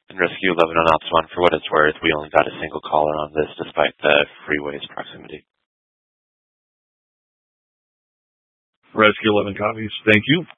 And Rescue 11 on Ops 1, for what it's worth, we only got a single caller on this despite the freeway's proximity. Rescue 11 copies. Thank you.